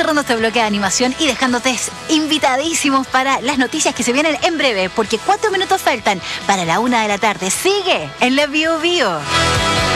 cerrando este bloque de animación y dejándote invitadísimos para las noticias que se vienen en breve, porque 4 minutos faltan para la 1 de la tarde. Sigue en la Bio Bio.